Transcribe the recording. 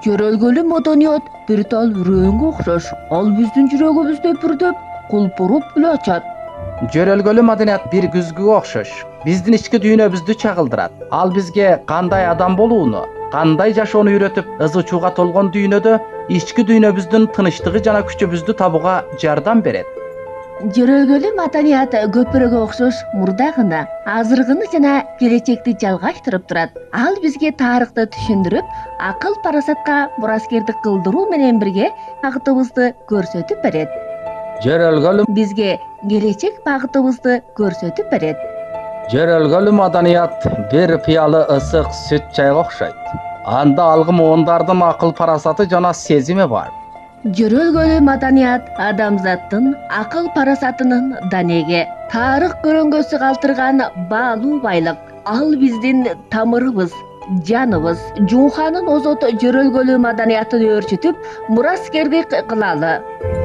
Жөрөлгөлүү маданият бир тал үрөөнгө окшош. Ал биздин жүрөгүбүздө пүрдөп, кулпуруп эле ачат. Жөрөлгөлүү маданият бир күзгүгө окшош. Биздин ички дүйнөбүздү чагылдырат. Ал бизге кандай адам болууну, кандай жашоону үйрөтүп, ызы-чууга толгон дүйнөдө ички дүйнөбүздүн тынычтыгы жана күчүбүздү табууга жардам берет. Жөрөлгөлүү маданият көпүрөгө окшош мурда гана, азыркыны жана келечекти жалгаштырып турат. Ал бизге тарыхты түшүндүрүп, акыл парасатка мураскердик кылдыруу менен бирге багытыбызды көрсөтүп берет. Жөрөлгөлүү Бизге келечек багытыбызды көрсөтүп берет. Жөрөлгөлүү маданият бир пыялы ысык сүт чайга окшойт. Анда алгы муундардын акыл парасаты жана сезими бар. Жөрөлгөлүү маданият адамзаттын акыл парасатынын данеги, тарых көрөңгөсү калтырган баалуу байлык. Ал биздин тамырыбыз, жаныбыз. Жумханын озот жөрөлгөлүү маданиятын өөрчүтүп, мураскердик кылалы.